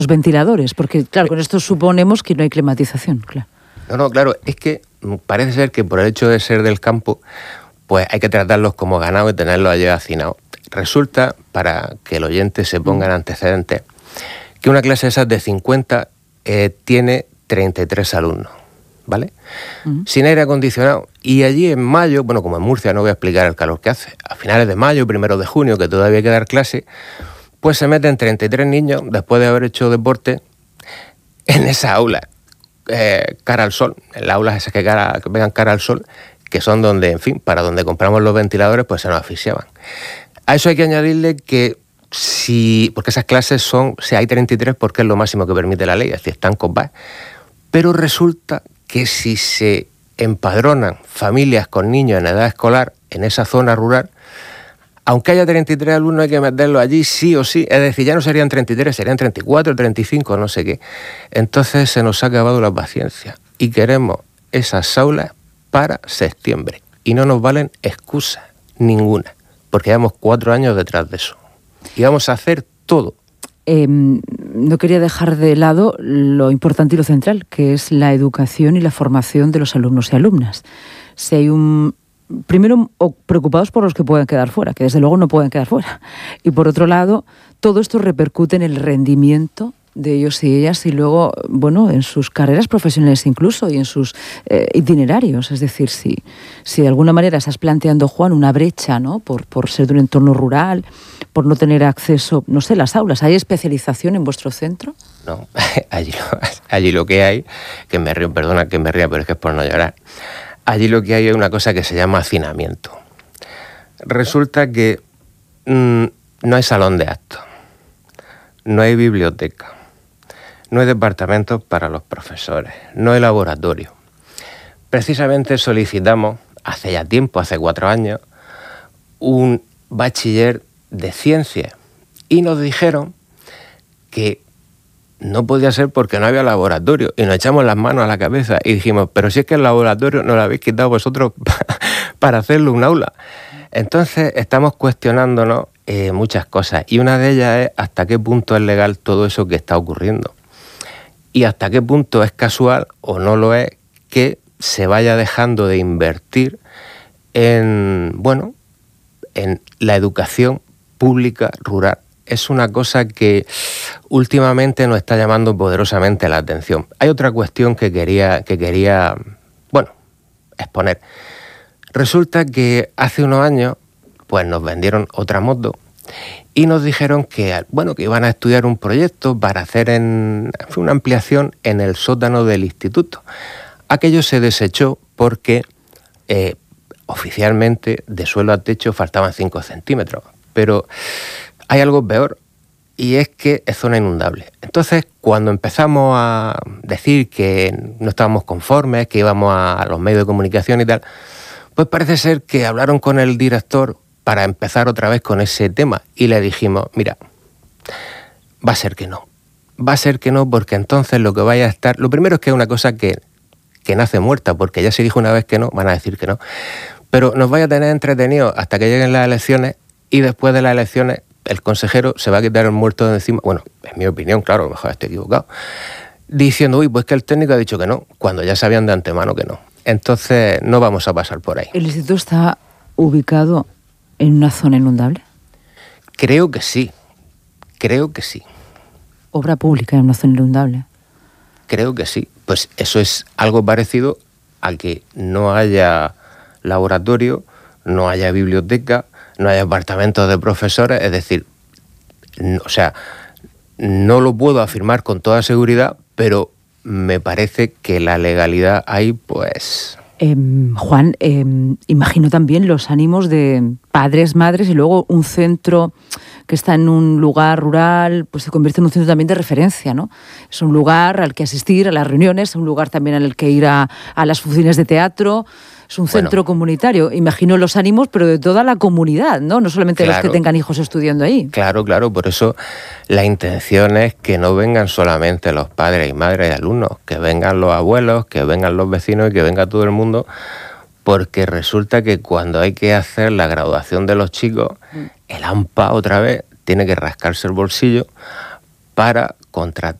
Los ventiladores, porque claro, con esto suponemos que no hay climatización, claro. No, claro, es que parece ser que por el hecho de ser del campo, pues hay que tratarlos como ganado y tenerlos allí hacinados. Resulta, para que el oyente se ponga en antecedentes, que una clase de esas de 50 tiene 33 alumnos, ¿vale? Sin aire acondicionado. Y allí en mayo, bueno, como en Murcia, no voy a explicar el calor que hace, a finales de mayo, 1 de junio, que todavía hay que dar clase, pues se meten 33 niños, después de haber hecho deporte, en esa aula, cara al sol, en las aulas esas que vengan cara al sol, que son donde, en fin, para donde compramos los ventiladores, pues se nos asfixiaban. A eso hay que añadirle que porque esas clases hay 33 porque es lo máximo que permite la ley, es decir, están copadas. Pero resulta que si se empadronan familias con niños en edad escolar en esa zona rural, aunque haya 33 alumnos hay que meterlos allí sí o sí, es decir, ya no serían 33, serían 34, 35, no sé qué. Entonces se nos ha acabado la paciencia y queremos esas aulas para septiembre y no nos valen excusas ninguna, porque llevamos 4 años detrás de eso y vamos a hacer todo. No quería dejar de lado lo importante y lo central, que es la educación y la formación de los alumnos y alumnas. Si hay primero, preocupados por los que pueden quedar fuera, que desde luego no pueden quedar fuera. Y por otro lado, todo esto repercute en el rendimiento de ellos y ellas y luego, bueno, en sus carreras profesionales incluso y en sus itinerarios. Es decir, si de alguna manera estás planteando, Juan, una brecha, ¿no? Por ser de un entorno rural, por no tener acceso, no sé, las aulas. ¿Hay especialización en vuestro centro? No, allí lo que hay, que me río, perdona que me ría, pero es que es por no llorar. Allí lo que hay es una cosa que se llama hacinamiento. Resulta que no hay salón de actos, no hay biblioteca, no hay departamentos para los profesores, no hay laboratorio. Precisamente solicitamos, hace ya tiempo, hace 4 años, un bachiller de ciencias y nos dijeron que no podía ser porque no había laboratorio y nos echamos las manos a la cabeza y dijimos, pero si es que el laboratorio nos lo habéis quitado vosotros para hacerlo un aula. Entonces estamos cuestionándonos muchas cosas y una de ellas es hasta qué punto es legal todo eso que está ocurriendo y hasta qué punto es casual o no lo es que se vaya dejando de invertir en la educación pública rural. Es una cosa que últimamente nos está llamando poderosamente la atención. Hay otra cuestión que quería exponer. Resulta que hace unos años pues nos vendieron otra moto y nos dijeron que iban a estudiar un proyecto para hacer una ampliación en el sótano del instituto. Aquello se desechó porque oficialmente de suelo a techo faltaban 5 centímetros, pero hay algo peor y es que es zona inundable. Entonces, cuando empezamos a decir que no estábamos conformes, que íbamos a los medios de comunicación y tal, pues parece ser que hablaron con el director para empezar otra vez con ese tema y le dijimos, mira, va a ser que no, porque entonces lo que vaya a estar... Lo primero es que es una cosa que nace muerta, porque ya se dijo una vez que no, van a decir que no, pero nos vaya a tener entretenidos hasta que lleguen las elecciones y después de las elecciones el consejero se va a quitar el muerto de encima, bueno, en mi opinión, claro, a lo mejor estoy equivocado, diciendo, pues que el técnico ha dicho que no, cuando ya sabían de antemano que no. Entonces no vamos a pasar por ahí. ¿El instituto está ubicado en una zona inundable? Creo que sí. ¿Obra pública en una zona inundable? Creo que sí. Pues eso es algo parecido a que no haya laboratorio, no haya biblioteca, no haya apartamentos de profesores, es decir, no lo puedo afirmar con toda seguridad, pero me parece que la legalidad ahí, pues... Juan, imagino también los ánimos de padres, madres y luego un centro que está en un lugar rural, pues se convierte en un centro también de referencia, ¿no? Es un lugar al que asistir, a las reuniones, un lugar también al que ir a las funciones de teatro. Es un centro comunitario. Imagino los ánimos, pero de toda la comunidad, ¿no? No solamente los que tengan hijos estudiando ahí. Claro. Por eso la intención es que no vengan solamente los padres y madres de alumnos, que vengan los abuelos, que vengan los vecinos y que venga todo el mundo, porque resulta que cuando hay que hacer la graduación de los chicos, el AMPA otra vez tiene que rascarse el bolsillo para contratar